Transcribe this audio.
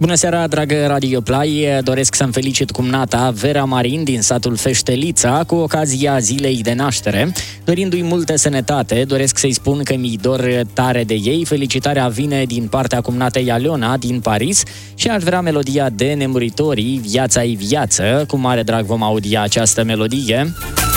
Bună seara, dragă Radio Play! Doresc să-mi felicit cumnata Vera Marin din satul Feștelița cu ocazia zilei de naștere. Dorindu-i multă sănătate, doresc să-i spun că mi-i dor tare de ei. Felicitarea vine din partea cumnatei Aliona din Paris și aș vrea melodia de Nemuritorii, Viața-i viață. Cu mare drag vom audia această melodie.